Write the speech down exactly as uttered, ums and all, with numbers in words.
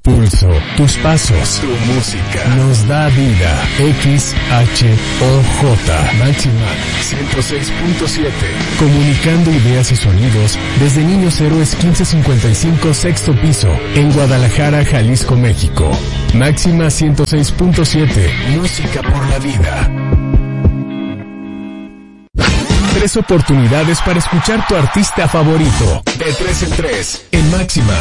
pulso, tus pasos, tu música, nos da vida. X H O J, Máxima ciento seis punto siete. Comunicando ideas y sonidos desde Niños Héroes quince cincuenta y cinco, sexto piso, en Guadalajara, Jalisco, México. Máxima ciento seis punto siete, música por la vida. Tres oportunidades para escuchar tu artista favorito. De tres en tres, en Máxima